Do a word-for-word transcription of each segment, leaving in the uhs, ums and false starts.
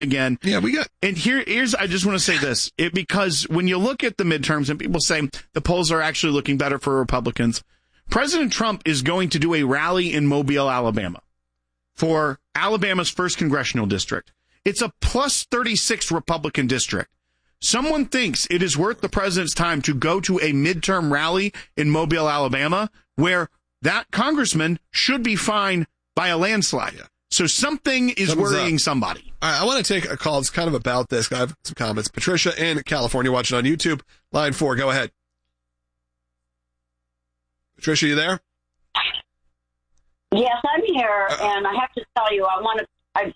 again. Yeah, we got. And here, here's, I just want to say this, it, because when you look at the midterms and people say the polls are actually looking better for Republicans, President Trump is going to do a rally in Mobile, Alabama, for Alabama's first congressional district. It's a plus thirty-six Republican district. Someone thinks it is worth the president's time to go to a midterm rally in Mobile, Alabama, where that congressman should be fined by a landslide. Yeah. So something is Something's worrying up. somebody. All right, I want to take a call. It's kind of about this. I have some comments. Patricia in California watching on YouTube. Line four, go ahead. Patricia, you there? Yes, I'm here, uh, and I have to tell you, I want to. I,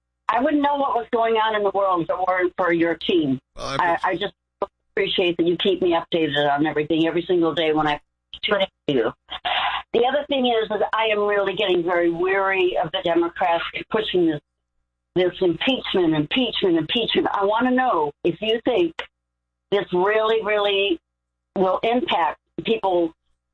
I wouldn't know what was going on in the world if it weren't for your team. Well, I, I, I just appreciate that you keep me updated on everything every single day when I tune in to you. The other thing is that I am really getting very weary of the Democrats pushing this this impeachment, impeachment, impeachment. I want to know if you think this really, really will impact people's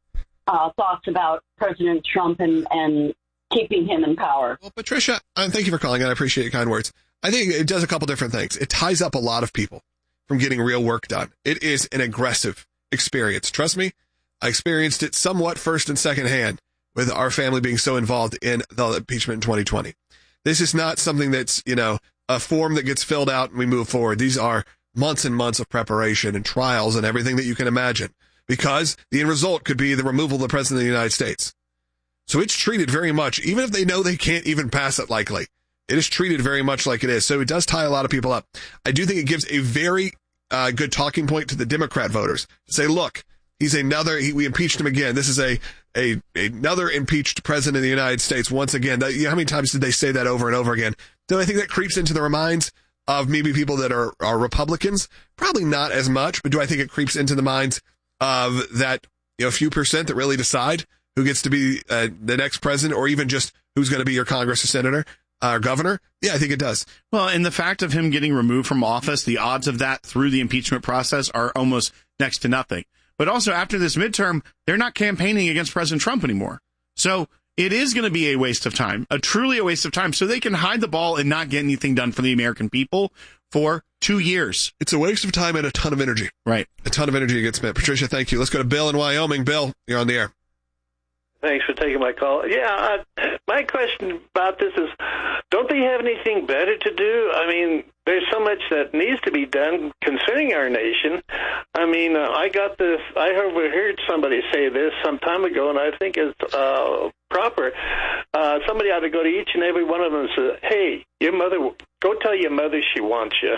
uh, thoughts about President Trump and, and keeping him in power. Well, Patricia, uh, thank you for calling, and I appreciate your kind words. I think it does a couple different things. It ties up a lot of people from getting real work done. It is an aggressive experience. Trust me, I experienced it somewhat first and second hand with our family being so involved in the impeachment in twenty twenty. This is not something that's, you know, a form that gets filled out and we move forward. These are months and months of preparation and trials and everything that you can imagine, because the end result could be the removal of the president of the United States. So it's treated very much, even if they know they can't even pass it likely, it is treated very much like it is. So it does tie a lot of people up. I do think it gives a very uh, good talking point to the Democrat voters to say, look, he's another, he, we impeached him again. This is a, a, another impeached president of the United States once again. That, you know, how many times did they say that over and over again? Do I think that creeps into the minds of maybe people that are, are Republicans? Probably not as much, but do I think it creeps into the minds of that, you know, few percent that really decide who gets to be uh, the next president, or even just who's going to be your Congress or senator uh, or governor? Yeah, I think it does. Well, and the fact of him getting removed from office, the odds of that through the impeachment process are almost next to nothing. But also after this midterm, they're not campaigning against President Trump anymore. So it is going to be a waste of time, a truly a waste of time, so they can hide the ball and not get anything done for the American people for two years. It's a waste of time and a ton of energy. Right. A ton of energy gets spent. Patricia, thank you. Let's go to Bill in Wyoming. Bill, you're on the air. Thanks for taking my call. Yeah, uh, my question about this is, don't they have anything better to do? I mean, there's so much that needs to be done concerning our nation. I mean, uh, I got this, I overheard somebody say this some time ago, and I think it's uh, proper. Uh, somebody ought to go to each and every one of them and say, hey, your mother, go tell your mother she wants you.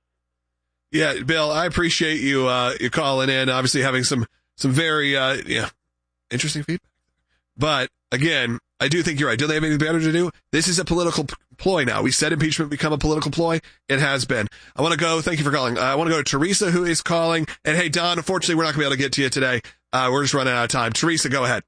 Yeah, Bill, I appreciate you uh, you calling in, obviously having some, some very uh, yeah interesting feedback. But, again, I do think you're right. Do they have anything better to do? This is a political p- ploy now. We said impeachment become a political ploy. It has been. I want to go. Thank you for calling. Uh, I want to go to Teresa, who is calling. And, hey, Don, unfortunately, we're not going to be able to get to you today. Uh, we're just running out of time. Teresa, go ahead.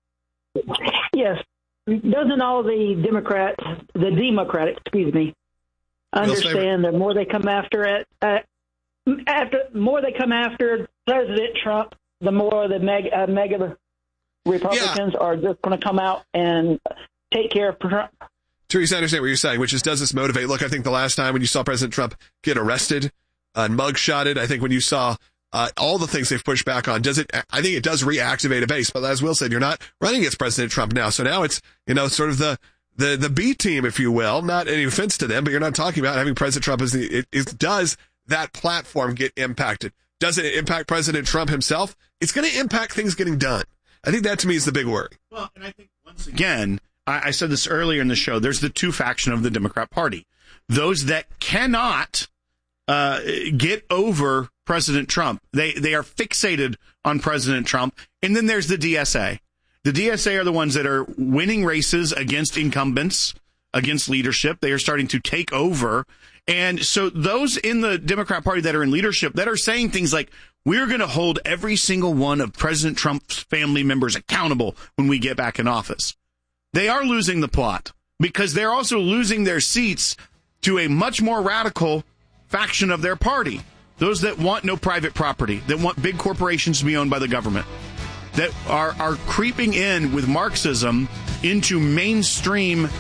Yes. Doesn't all the Democrats, the Democratic, excuse me, understand the more they come after it, uh, after more they come after President Trump, the more the mega, uh, mega Republicans yeah. are just going to come out and take care of Trump. Teresa, I understand what you're saying, which is, does this motivate? Look, I think the last time when you saw President Trump get arrested and mugshotted, I think when you saw uh, all the things they've pushed back on, does it? I think it does reactivate a base. But as Will said, you're not running against President Trump now. So now it's, you know, sort of the the the B team, if you will. Not any offense to them, but you're not talking about having President Trump as the. It, it does that platform get impacted? Does it impact President Trump himself? It's going to impact things getting done. I think that, to me, is the big worry. Well, and I think, once again, I, I said this earlier in the show, there's the two faction of the Democrat Party. Those that cannot uh, get over President Trump. They they are fixated on President Trump. And then there's the D S A. The D S A are the ones that are winning races against incumbents, against leadership. They are starting to take over. And so those in the Democrat Party that are in leadership that are saying things like, we're going to hold every single one of President Trump's family members accountable when we get back in office. They are losing the plot because they're also losing their seats to a much more radical faction of their party. Those that want no private property, that want big corporations to be owned by the government, that are, are creeping in with Marxism into mainstream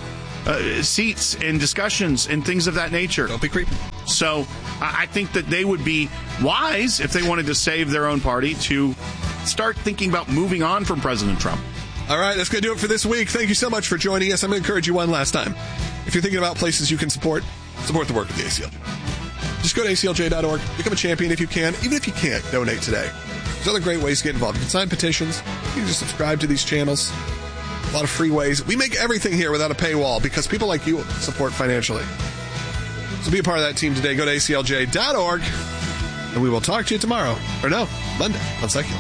uh, seats and discussions and things of that nature. Don't be creepy. So I think that they would be wise, if they wanted to save their own party, to start thinking about moving on from President Trump. All right, that's going to do it for this week. Thank you so much for joining us. I'm going to encourage you one last time. If you're thinking about places you can support, support the work of the A C L J. Just go to A C L J dot org. Become a champion if you can. Even if you can't, donate today. There's other great ways to get involved. You can sign petitions. You can just subscribe to these channels. A lot of free ways. We make everything here without a paywall because people like you support financially. So be a part of that team today. Go to A C L J dot org. And we will talk to you tomorrow. Or no, Monday on Secular.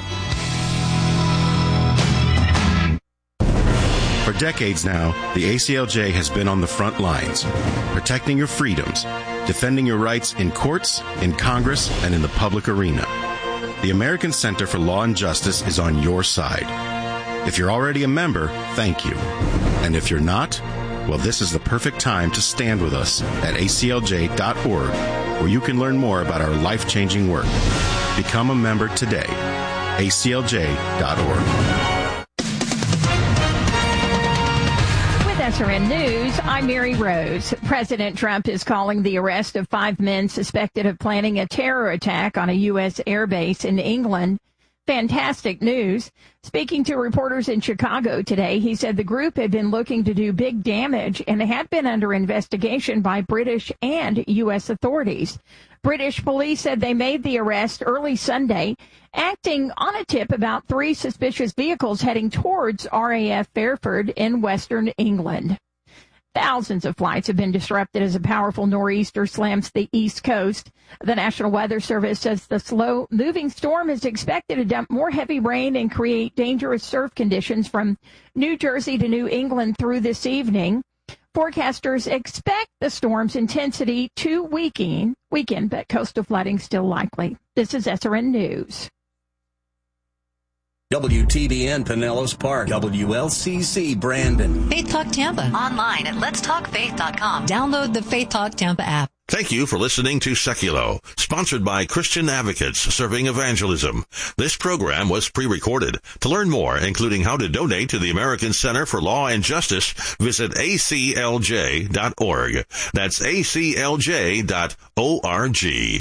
For decades now, the A C L J has been on the front lines, protecting your freedoms, defending your rights in courts, in Congress, and in the public arena. The American Center for Law and Justice is on your side. If you're already a member, thank you. And if you're not, well, this is the perfect time to stand with us at A C L J dot org, where you can learn more about our life-changing work. Become a member today. A C L J dot org. S R N News, I'm Mary Rose. President Trump is calling the arrest of five men suspected of planning a terror attack on a U S airbase in England fantastic news. Speaking to reporters in Chicago today, he said the group had been looking to do big damage and had been under investigation by British and U S authorities. British police said they made the arrest early Sunday, acting on a tip about three suspicious vehicles heading towards R A F Fairford in western England. Thousands of flights have been disrupted as a powerful nor'easter slams the East Coast. The National Weather Service says the slow-moving storm is expected to dump more heavy rain and create dangerous surf conditions from New Jersey to New England through this evening. Forecasters expect the storm's intensity to weaken, weaken, but coastal flooding still likely. This is S R N News. W T B N Pinellas Park, W L C C Brandon. Faith Talk Tampa. Online at lets talk faith dot com. Download the Faith Talk Tampa app. Thank you for listening to Seculo, sponsored by Christian Advocates Serving Evangelism. This program was pre-recorded. To learn more, including how to donate to the American Center for Law and Justice, visit A C L J dot org. That's A C L J dot org.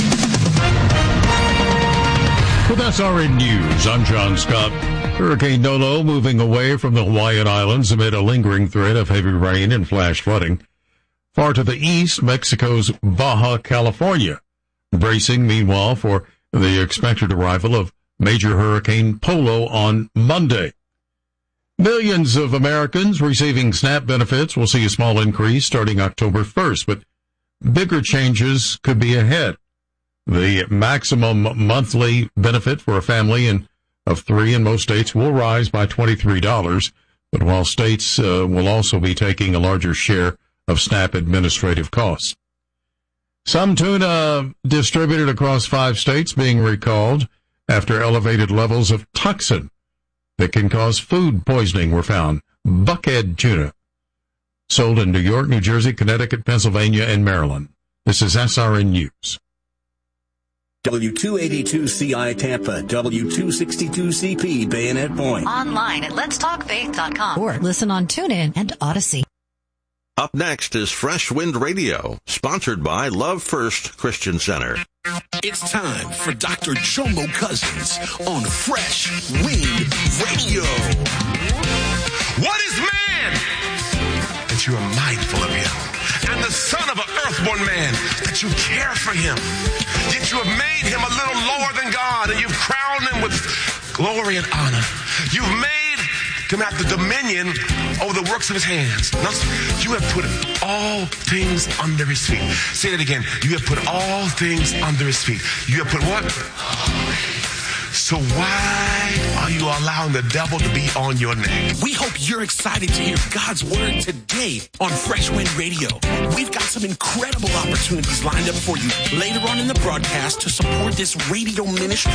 With S R N News, I'm John Scott. Hurricane Nolo moving away from the Hawaiian Islands amid a lingering threat of heavy rain and flash flooding. Far to the east, Mexico's Baja California, bracing, meanwhile, for the expected arrival of Major Hurricane Polo on Monday. Millions of Americans receiving SNAP benefits will see a small increase starting October first, but bigger changes could be ahead. The maximum monthly benefit for a family in, of three in most states will rise by twenty-three dollars, but while states uh, will also be taking a larger share of SNAP administrative costs. Some tuna distributed across five states being recalled after elevated levels of toxin that can cause food poisoning were found. Buckhead tuna, sold in New York, New Jersey, Connecticut, Pennsylvania, and Maryland. This is S R N News. W two eighty-two C I Tampa, W two sixty-two C P Bayonet Point. Online at lets talk faith dot com or listen on TuneIn and Odyssey. Up next is Fresh Wind Radio, sponsored by Love First Christian Center. It's time for Doctor Jomo Cousins on Fresh Wind Radio. What is man that you are mindful of him, and the son of an earthborn man that you care for him? Yet you have made him a little lower than God, and you've crowned him with glory and honor. You've made him have the dominion over the works of his hands. Now, you have put all things under his feet. Say that again. You have put all things under his feet. You have put what? So why are you allowing the devil to be on your neck? We hope you're excited to hear God's word today on Fresh Wind Radio. We've got some incredible opportunities lined up for you later on in the broadcast to support this radio ministry.